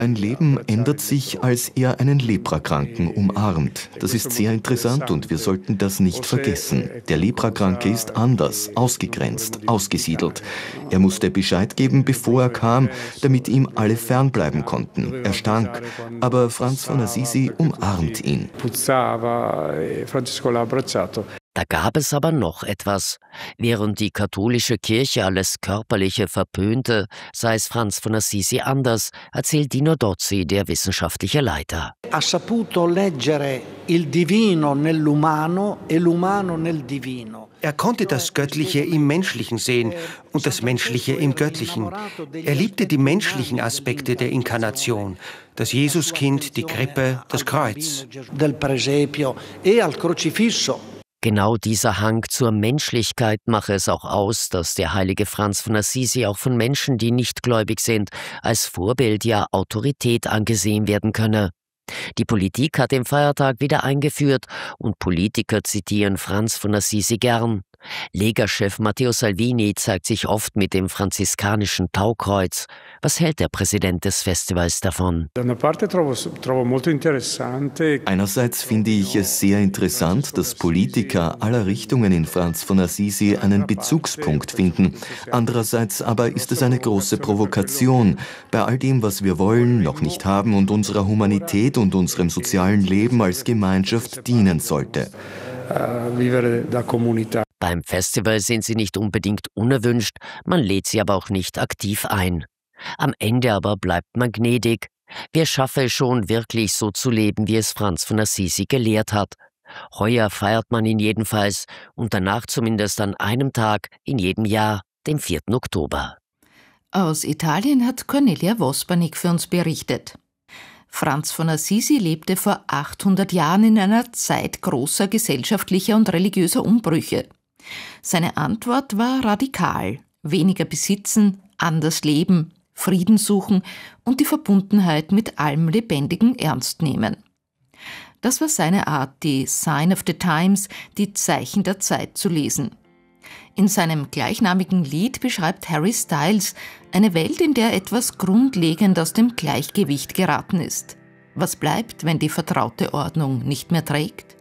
Ein Leben ändert sich, als er einen Leprakranken umarmt. Das ist sehr interessant und wir sollten das nicht vergessen. Der Leprakranke ist anders, ausgegrenzt, ausgesiedelt. Er musste Bescheid geben, bevor er kam, damit ihm alle fernbleiben konnten. Er stank, aber Franz von Assisi umarmt ihn. Da gab es aber noch etwas. Während die katholische Kirche alles Körperliche verpönte, sei es Franz von Assisi anders, erzählt Dino Dozzi, der wissenschaftliche Leiter. Ha saputo leggere il divino nell'umano e l'umano nel divino. Er konnte das Göttliche im Menschlichen sehen und das Menschliche im Göttlichen. Er liebte die menschlichen Aspekte der Inkarnation, das Jesuskind, die Krippe, das Kreuz. Del presepio e al crocifisso. Genau dieser Hang zur Menschlichkeit mache es auch aus, dass der heilige Franz von Assisi auch von Menschen, die nicht gläubig sind, als Vorbild, ja Autorität angesehen werden könne. Die Politik hat den Feiertag wieder eingeführt und Politiker zitieren Franz von Assisi gern. Lega-Chef Matteo Salvini zeigt sich oft mit dem franziskanischen Taukreuz. Was hält der Präsident des Festivals davon? Einerseits finde ich es sehr interessant, dass Politiker aller Richtungen in Franz von Assisi einen Bezugspunkt finden. Andererseits aber ist es eine große Provokation, bei all dem, was wir wollen, noch nicht haben und unserer Humanität und unserem sozialen Leben als Gemeinschaft dienen sollte. Beim Festival sind sie nicht unbedingt unerwünscht, man lädt sie aber auch nicht aktiv ein. Am Ende aber bleibt man gnädig. Wer schaffe es schon, wirklich so zu leben, wie es Franz von Assisi gelehrt hat? Heuer feiert man ihn jedenfalls und danach zumindest an einem Tag in jedem Jahr, dem 4. Oktober. Aus Italien hat Cornelia Vospanik für uns berichtet. Franz von Assisi lebte vor 800 Jahren in einer Zeit großer gesellschaftlicher und religiöser Umbrüche. Seine Antwort war radikal: weniger besitzen, anders leben, Frieden suchen und die Verbundenheit mit allem Lebendigen ernst nehmen. Das war seine Art, die Sign of the Times, die Zeichen der Zeit zu lesen. In seinem gleichnamigen Lied beschreibt Harry Styles eine Welt, in der etwas grundlegend aus dem Gleichgewicht geraten ist. Was bleibt, wenn die vertraute Ordnung nicht mehr trägt?